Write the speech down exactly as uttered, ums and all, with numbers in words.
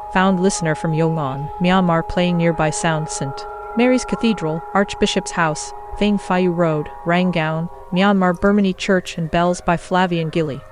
found listener from Yongan, Myanmar playing nearby sound Saint Mary's Cathedral, Archbishop's House, Thane Phyu Road, Rangoon, Myanmar Burmese Church and Bells by Flavian Gilly.